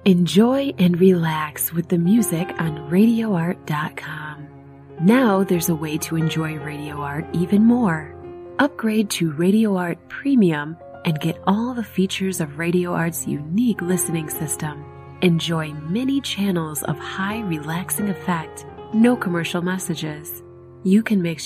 Enjoy and relax with the music on RadioArt.com. Now there's a way to enjoy Radio Art even more. Upgrade to Radio Art Premium and get all the features of Radio Art's unique listening system. Enjoy many channels of high relaxing effect, no commercial messages. You can mix